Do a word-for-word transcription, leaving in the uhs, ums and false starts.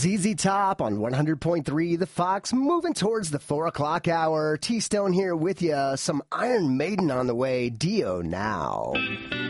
Z Z Top on one hundred point three The Fox, moving towards the four o'clock hour. T-Stone here with you. Some Iron Maiden on the way. Dio now.